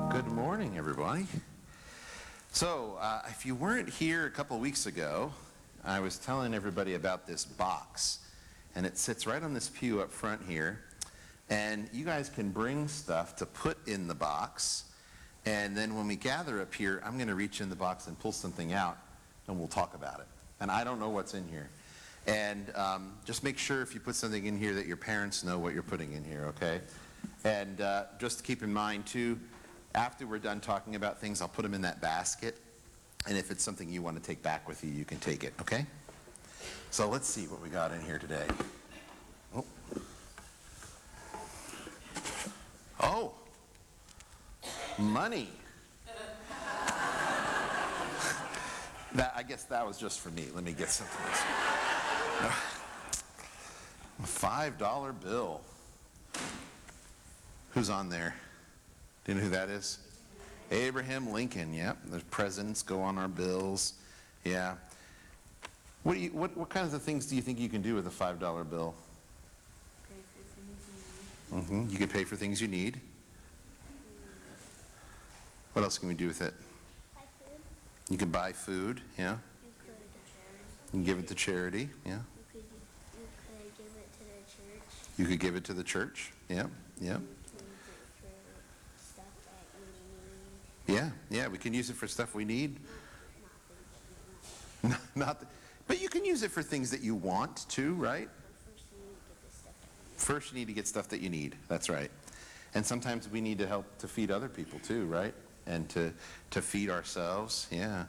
Good morning, everybody. So, if you weren't here a couple weeks ago, I was telling everybody about this box, and it sits right on this pew up front here, and you guys can bring stuff to put in the box, and then when we gather up here, I'm going to reach in the box and pull something out, and we'll talk about it. And I don't know what's in here. And just make sure if you put something in here that your parents know what you're putting in here, okay? And just keep in mind, too, after we're done talking about things, I'll put them in that basket. And if it's something you want to take back with you, you can take it, okay? So let's see what we got in here today. Oh, money. I guess that was just for me. Let me get something else. A $5 bill. Who's on there? Do you know who that is? Abraham Lincoln. Yep. The presidents go on our bills. Yeah. What kinds of things do you think you can do with a $5 bill? Pay for things you need. You can pay for things you need. What else can we do with it? Buy food. You can buy food. Yeah. You could You can give it to charity. Yeah. You could give it to the church. You could give it to the church. Yeah. Yeah. You can use it for stuff that you need. Yeah. We can use it for stuff we need. Not things that you want. Not, but you can use it for things that you want too, right? But first you need to get the stuff that you need. First you need to get stuff that you need. That's right. And sometimes we need to help to feed other people too, right? And to feed ourselves. Yeah.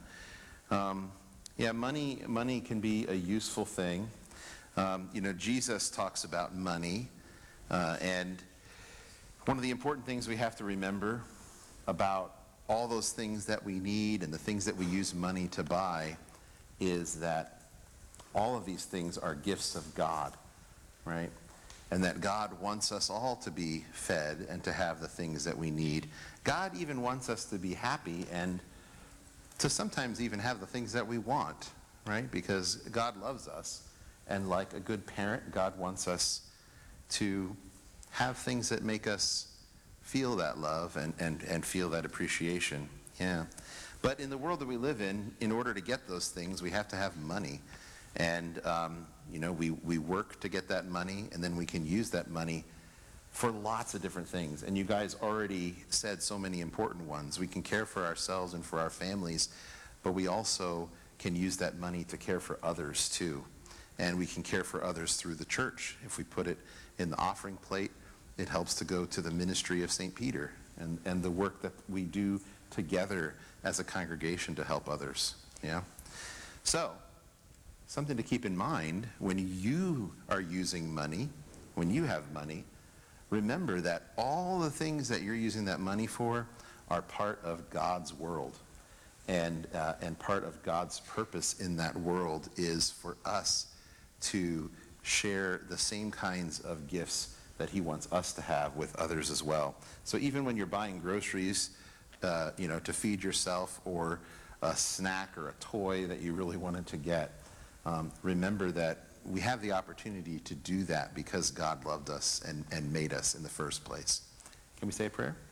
Money can be a useful thing. Jesus talks about money. And one of the important things we have to remember about all those things that we need and the things that we use money to buy is that all of these things are gifts of God, right? And that God wants us all to be fed and to have the things that we need. God even wants us to be happy and to sometimes even have the things that we want, right? Because God loves us. And like a good parent, God wants us to have things that make us feel that love and feel that appreciation. Yeah. But in the world that we live in order to get those things, we have to have money. And, we work to get that money, and then we can use that money for lots of different things. And you guys already said so many important ones. We can care for ourselves and for our families, but we also can use that money to care for others too. And we can care for others through the church. If we put it in the offering plate, it helps to go to the ministry of St. Peter and the work that we do together as a congregation to help others. Yeah. So, something to keep in mind when you are using money, when you have money, remember that all the things that you're using that money for are part of God's world. And part of God's purpose in that world is for us to share the same kinds of gifts that he wants us to have with others as well. So even when you're buying groceries, to feed yourself, or a snack or a toy that you really wanted to get, remember that we have the opportunity to do that because God loved us and made us in the first place. Can we say a prayer?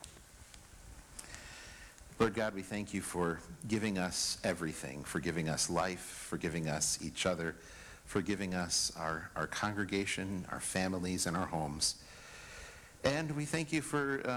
Lord God, we thank you for giving us everything, for giving us life, for giving us each other, for giving us our congregation, our families, and our homes. And we thank you for